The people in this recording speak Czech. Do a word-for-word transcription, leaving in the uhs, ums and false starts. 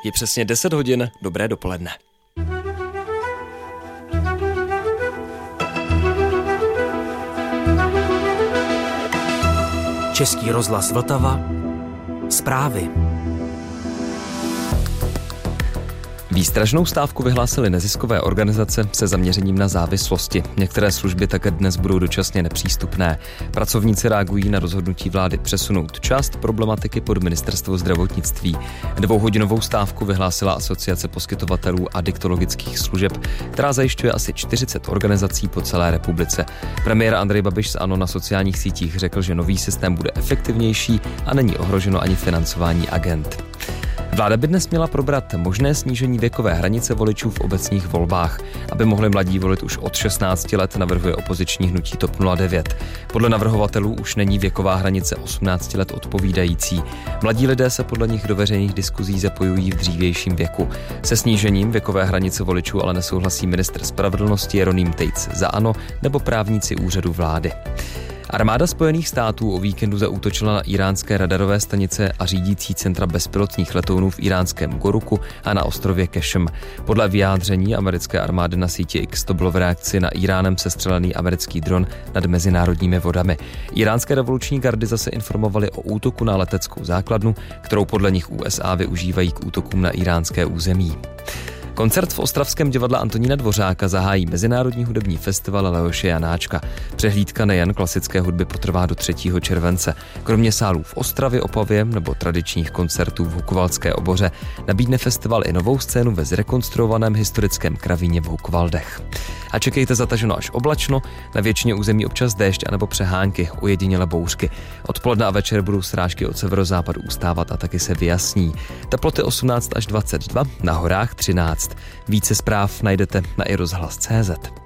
Je přesně deset hodin, dobré dopoledne. Český rozhlas Vltava. Zprávy. Výstražnou stávku vyhlásily neziskové organizace se zaměřením na závislosti. Některé služby také dnes budou dočasně nepřístupné. Pracovníci reagují na rozhodnutí vlády přesunout část problematiky pod ministerstvo zdravotnictví. Dvouhodinovou stávku vyhlásila Asociace poskytovatelů adiktologických služeb, která zajišťuje asi čtyřicet organizací po celé republice. Premiér Andrej Babiš z ANO na sociálních sítích řekl, že nový systém bude efektivnější a není ohroženo ani financování agend. Vláda by dnes měla probrat možné snížení věkové hranice voličů v obecních volbách. Aby mohli mladí volit už od šestnácti let, navrhuje opoziční hnutí TOP nula devět. Podle navrhovatelů už není věková hranice osmnácti let odpovídající. Mladí lidé se podle nich do veřejných diskuzí zapojují v dřívějším věku. Se snížením věkové hranice voličů ale nesouhlasí ministr spravedlnosti Jeroným Tejc za ANO nebo právníci úřadu vlády. Armáda Spojených států o víkendu zaútočila na íránské radarové stanice a řídící centra bezpilotních letounů v íránském Goruku a na ostrově Kešm. Podle vyjádření americké armády na síti X to bylo v reakci na Íránem sestřelený americký dron nad mezinárodními vodami. Íránské revoluční gardy zase informovali o útoku na leteckou základnu, kterou podle nich U S A využívají k útokům na íránské území. Koncert v ostravském divadle Antonína Dvořáka zahájí Mezinárodní hudební festival Leoše Janáčka. Přehlídka nejen klasické hudby potrvá do třetího července. Kromě sálů v Ostravě, Opavě nebo tradičních koncertů v Hukvalské oboře nabídne festival i novou scénu ve zrekonstruovaném historickém kravíně v Hukvaldech. A čekejte zataženo až oblačno, na většině území občas déšť anebo přehánky, ojediněle bouřky. Odpoledne a večer budou srážky od severozápadu ustávat a taky se vyjasní. Teploty osmnáct až dvacet dva, na horách třináct. Více zpráv najdete na i rozhlas tečka cé zet.